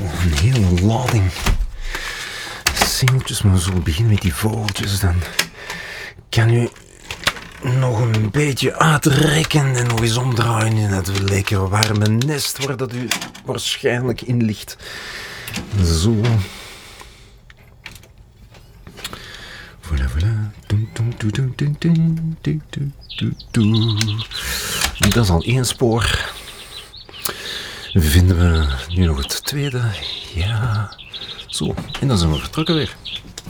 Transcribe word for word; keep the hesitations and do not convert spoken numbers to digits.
Oh, een hele lading singeltjes, maar we zullen beginnen met die vogeltjes. Dan kan u nog een beetje uitrekken en nog eens omdraaien in het lekker warme nest waar dat u waarschijnlijk in ligt. Zo. Voilà, voilà. Dat is al één spoor. Vinden we nu nog het tweede? Ja. Zo, en dan zijn we vertrokken weer.